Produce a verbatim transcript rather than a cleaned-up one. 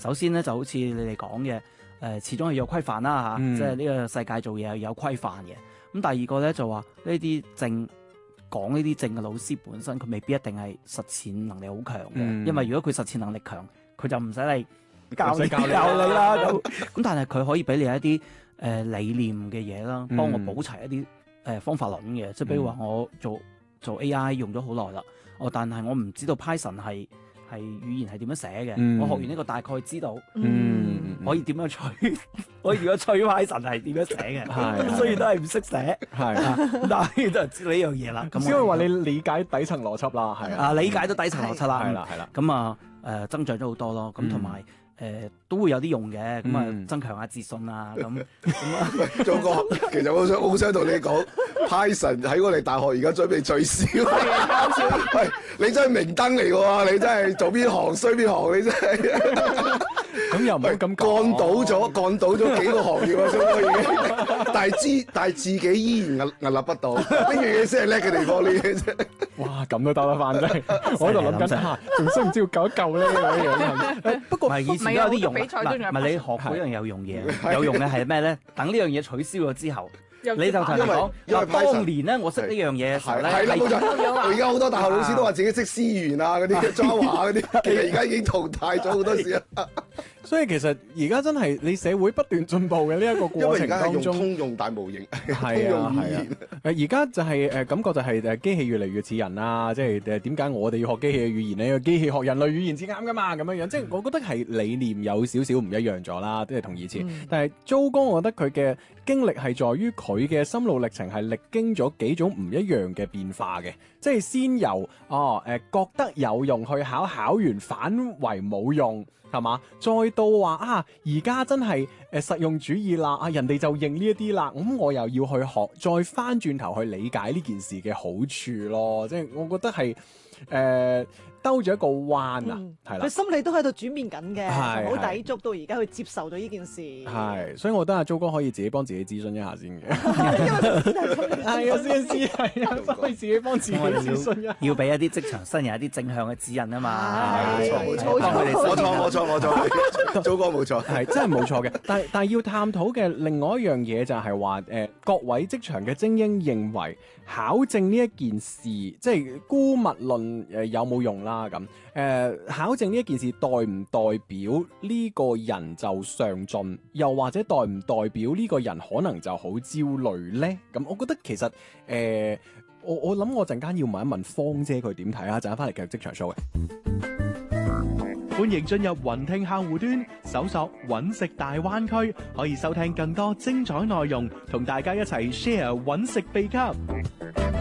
首先咧就好似你哋講嘅，誒、呃、始終係有規範啦嚇， 嗯、 即係呢個世界做嘢係有規範嘅。咁第二個咧就話呢啲證講呢啲證嘅老師本身佢未必一定係實踐能力好強嘅， 嗯、 因為如果佢實踐能力強，佢就唔使你教你教你教你啦。咁咁但係佢可以俾你一啲誒、呃、理念嘅嘢啦，幫我補齊一啲誒、呃、方法論嘅，即係比如話我做做 A I 用咗好耐啦，我但係我唔知道 Python 係係語言係點樣寫嘅，嗯、我學完呢個大概知道，嗯，可以點樣吹，我如果吹 Python 係點樣寫嘅，咁雖然都係唔識寫，係，但係就知道呢樣嘢啦。咁只可以話你理解底層邏輯啦，係啊，理解到底層邏輯啦， 係啦係啦， 咁啊誒增長咗好多咯，咁同埋。誒、呃、都會有啲用嘅，咁啊、嗯、增強下自信啊，咁咁啊。 喂，祖哥，其實我想好想同你講，Python 喺我哋大學而家準備取消。喂，你真係明燈嚟嘅喎，你真係做邊行衰邊行，你真係。 咁又唔好咁講， 幹倒咗，幹倒咗幾個行業啊，所以已經，但係知，但係自己依然屹屹立不倒，呢樣嘢先係叻嘅地方，呢嘢啫。 哇，咁都兜得翻真係，我喺度諗緊嚇，仲需唔需要救一救咧咁樣？不過以前都有啲用，唔係你學嗰樣有用嘢，有用嘅係咩咧？等呢樣嘢取消咗之後。你就同人講，因為當年咧，我識呢樣嘢嘅時候咧， 係啦冇錯。而家好多大學老師都話自己識思源啊，嗰啲 Java 嗰啲，其實而家已經淘汰咗好多時啦。 所以其實而家真係你社會不斷進步嘅呢一個過程當中， 通用大模型， 係啊係啊。誒而家就係誒感覺就係誒機器越嚟越似人啦，即係誒點解我哋要學機器嘅語言咧？機器學人類語言至啱噶嘛，咁樣樣。即係我覺得係理念有少少唔一樣咗啦，都係同以前。但係周哥，我覺得佢嘅經歷係在於佢嘅心路歷程係歷經咗幾種唔一樣嘅變化嘅，即係先由哦誒、呃、覺得有用去考，考完反為冇用係嘛，再到話啊而家真係誒、呃、實用主義啦，啊人哋就認呢一啲啦，咁、嗯、我又要去學，再翻轉頭去理解呢件事嘅好處咯，即係我覺得係誒。呃兜咗一個彎啊，係啦、嗯， 佢心理都喺度轉變緊嘅，好是抵觸到而家去接受到呢件事。 係，所以我覺得阿 Jo 哥可以自己幫自己諮詢一下先嘅。係啊，先先係啊，可以自己幫自己諮詢一下。 要俾一啲職場新人一啲正向嘅指引啊嘛。 冇錯冇錯，冇錯冇錯冇錯，Jo 哥冇錯， 係真係冇錯嘅。但係但係要探討嘅另外一樣嘢就係話誒，各位職場嘅精英認為考證呢一件事，即係姑勿論誒有冇用啦。啊咁，誒、呃、考證呢一件事代唔代表呢個人就上進，又或者代唔代表呢個人可能就好焦慮呢？咁我覺得其實誒、呃，我我諗我陣間要問一問芳姐佢點睇啊！陣間翻嚟繼續職場 show 嘅。 歡迎進入雲聽客戶端，搜索揾食大灣區，可以收聽更多精彩內容，同大家一齊 share 揾食秘笈。